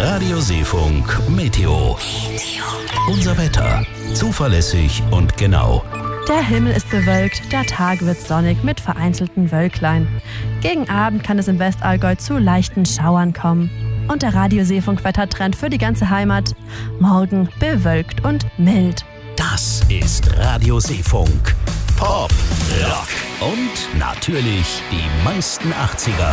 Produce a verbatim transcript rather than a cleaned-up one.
Radio Seefunk Meteo. Unser Wetter. Zuverlässig und genau. Der Himmel ist bewölkt, der Tag wird sonnig mit vereinzelten Wölklein. Gegen Abend kann es im Westallgäu zu leichten Schauern kommen. Und der Radio Seefunk Wettertrend für die ganze Heimat: morgen bewölkt und mild. Das ist Radio Seefunk. Pop, Rock und natürlich die meisten achtziger.